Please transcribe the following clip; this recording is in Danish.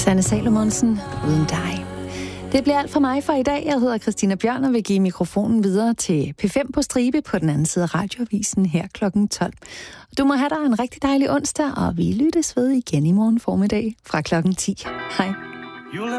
Sanne Salomonsen, uden dig. Det bliver alt for mig for i dag. Jeg hedder Christina Bjørn og vil give mikrofonen videre til P5 på stribe på den anden side af radioavisen her kl. 12. Du må have dig en rigtig dejlig onsdag, og vi lyttes ved igen i morgen formiddag fra kl. 10. Hej.